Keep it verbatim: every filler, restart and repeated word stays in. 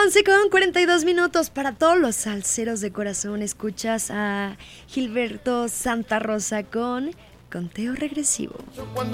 once con cuarenta y dos minutos para todos los salseros de corazón. Escuchas a Gilberto Santa Rosa con Conteo Regresivo. Cuando